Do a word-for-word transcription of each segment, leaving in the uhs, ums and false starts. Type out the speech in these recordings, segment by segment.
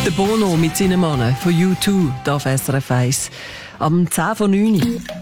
Der Bono mit seinen Mannen von U zwei, hier auf S R F eins. Am zehn vor neun.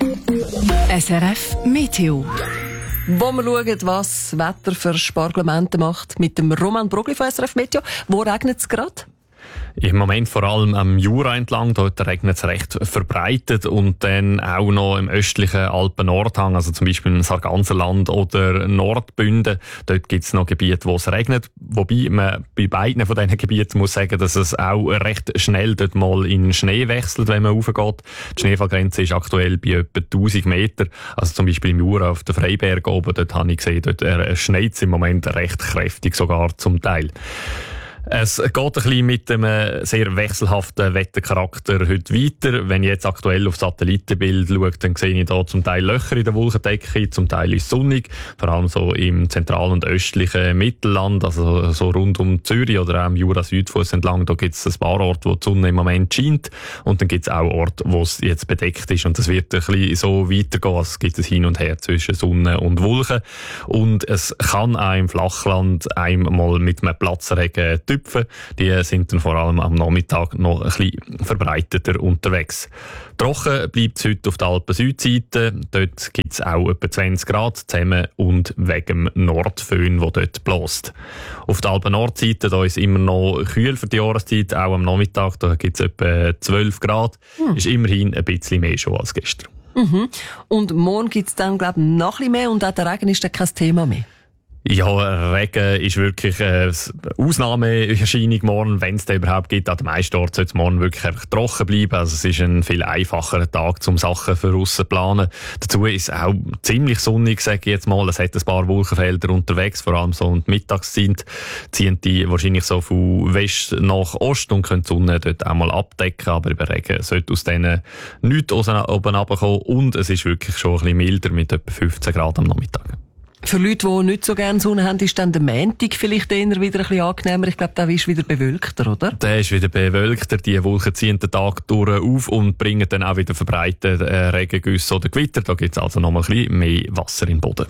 S R F Meteo. Wo wir schauen, was das Wetter für Spargelmente macht, mit dem Roman Brogli von S R F Meteo. Wo regnet es gerade? Im Moment vor allem am Jura entlang, dort regnet es recht verbreitet und dann auch noch im östlichen Alpen-Nordhang, also zum Beispiel im Sarganserland oder Nordbünden. Dort gibt es noch Gebiete, wo es regnet. Wobei man bei beiden von diesen Gebieten muss sagen, dass es auch recht schnell dort mal in Schnee wechselt, wenn man raufgeht. Die Schneefallgrenze ist aktuell bei etwa tausend Meter. Also zum Beispiel im Jura auf der Freiberg oben, dort habe ich gesehen, dort schneit es im Moment recht kräftig sogar zum Teil. Es geht ein bisschen mit einem sehr wechselhaften Wettercharakter heute weiter. Wenn ich jetzt aktuell auf Satellitenbild schaue, dann sehe ich da zum Teil Löcher in der Wolkendecke, zum Teil ist es sonnig, vor allem so im zentral- und östlichen Mittelland, also so rund um Zürich oder auch im Jura-Südfuss entlang. Da gibt es ein paar Orte, wo die Sonne im Moment scheint und dann gibt es auch Orte, wo es jetzt bedeckt ist und das wird ein bisschen so weitergehen. Also es gibt ein Hin und Her zwischen Sonne und Wolken und es kann auch im Flachland einmal mit einem Platzregen Tüpfen. Die sind dann vor allem am Nachmittag noch ein bisschen verbreiteter unterwegs. Trocken bleibt es heute auf der Alpen-Südseite. Dort gibt es auch etwa zwanzig Grad zusammen und wegen dem Nordföhn, der dort bläst. Auf der Alpen-Nordseite da ist es immer noch kühl für die Jahreszeit, auch am Nachmittag. Da gibt es etwa zwölf Grad. Hm. Ist immerhin ein bisschen mehr schon als gestern. Mhm. Und morgen gibt es dann, glaube ich, noch ein bisschen mehr und auch der Regen ist dann kein Thema mehr. Ja, Regen ist wirklich eine Ausnahmeerscheinung morgen, wenn es den überhaupt gibt. An den meisten Orten soll es morgen wirklich einfach trocken bleiben. Also es ist ein viel einfacherer Tag, um Sachen für aussen zu planen. Dazu ist es auch ziemlich sonnig, sage ich jetzt mal. Es hat ein paar Wolkenfelder unterwegs, vor allem so um die Mittagszeit ziehen die wahrscheinlich so von West nach Ost und können die Sonne dort auch mal abdecken. Aber über Regen sollte aus denen nichts oben runterkommen. Und es ist wirklich schon ein bisschen milder mit etwa fünfzehn Grad am Nachmittag. Für Leute, die nicht so gerne Sonne haben, ist dann der Montag vielleicht eher wieder ein bisschen angenehmer. Ich glaube, der ist wieder bewölkter, oder? Der ist wieder bewölkter. Die Wolken ziehen den Tag durch auf und bringen dann auch wieder verbreitet äh, Regengüsse oder Gewitter. Da gibt es also noch mal ein bisschen mehr Wasser im Boden.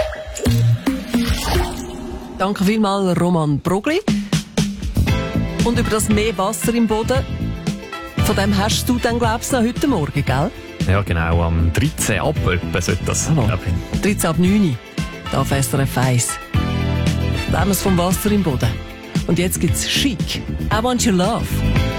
Danke vielmals, Roman Brogli. Und über das mehr Wasser im Boden, von dem hast du dann, glaubst du, noch heute Morgen, gell? Ja, genau. Am dreizehn ab etwa sollte das sein. dreizehn ab neun. Da auf S R F eins. Da haben wir es vom Wasser im Boden. Und jetzt gibt's Chic. I Want Your Love.